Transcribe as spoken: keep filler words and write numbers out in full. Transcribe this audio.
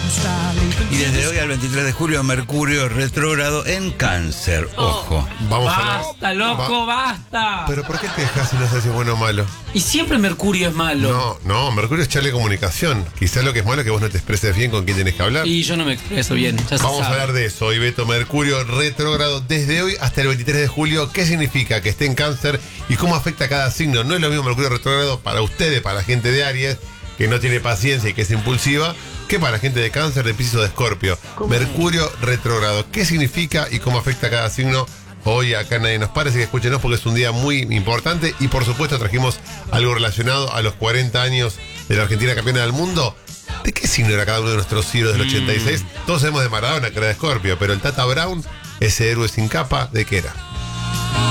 Y desde hoy al veintitrés de julio, Mercurio retrógrado en Cáncer. Ojo. Vamos a Basta, loco, basta. Pero ¿por qué te dejas si no sabes si es bueno o malo? Y siempre Mercurio es malo. No, no, Mercurio es charla de comunicación. Quizás lo que es malo es que vos no te expreses bien con quién tenés que hablar. Y yo no me expreso bien, ya se Vamos a sabe. hablar de eso. Hoy Beto, Mercurio retrógrado desde hoy hasta el veintitrés de julio. ¿Qué significa que esté en Cáncer y cómo afecta a cada signo? No es lo mismo Mercurio retrógrado para ustedes, para la gente de Aries, que no tiene paciencia y que es impulsiva, que para la gente de Cáncer, de Piscis o de Escorpio. Mercurio retrógrado. ¿Qué significa y cómo afecta a cada signo? Hoy acá nadie nos parece que escúchenos porque es un día muy importante y por supuesto trajimos algo relacionado a los cuarenta años de la Argentina campeona del mundo. ¿De qué signo era cada uno de nuestros héroes del ochenta y seis? Todos sabemos de Maradona, que era de Escorpio, pero el Tata Brown, ese héroe sin capa, ¿de qué era?